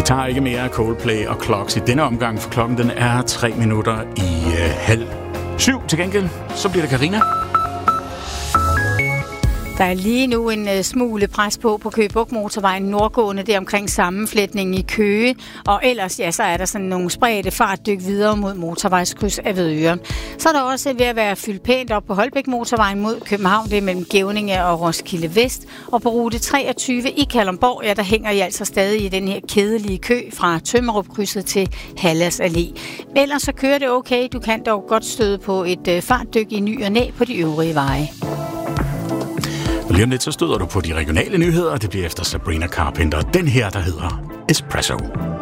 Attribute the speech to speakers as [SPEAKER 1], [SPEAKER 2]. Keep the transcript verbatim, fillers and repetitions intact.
[SPEAKER 1] tager ikke mere af Coldplay og Clocks i denne omgang, for klokken den er tre minutter i øh, halv syv. Til gengæld, så bliver det Karina.
[SPEAKER 2] Der er lige nu en uh, smule pres på på Køge Bugt Motorvejen nordgående, det er omkring sammenflætningen i Køge, og ellers ja, så er der sådan nogle spredte fartdyk videre mod motorvejskryds af Vedøre. Så er der også ved at være fyldt pænt op på Holbæk Motorvejen mod København, det er mellem Gevninge og Roskilde Vest, og på rute treogtyve i Kalundborg, ja, der hænger I altså stadig i den her kedelige kø fra Tømmerup-krydset til Hallas Allé. Ellers så kører det okay, du kan dog godt støde på et uh, fartdyk i ny og næ på de øvrige veje.
[SPEAKER 1] Og lige om lidt, så støder du på de regionale nyheder, og det bliver efter Sabrina Carpenter. Den her, der hedder Espresso.